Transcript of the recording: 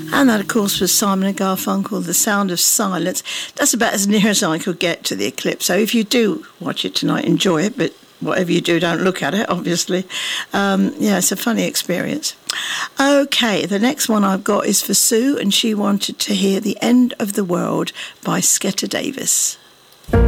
And that, of course, was Simon and Garfunkel, The Sound of Silence. That's about as near as I could get to the eclipse. So if you do watch it tonight, enjoy it, but whatever you do, don't look at it, obviously. Yeah, it's a funny experience. Okay, the next one I've got is for Sue, and she wanted to hear The End of the World by Sketta Davis.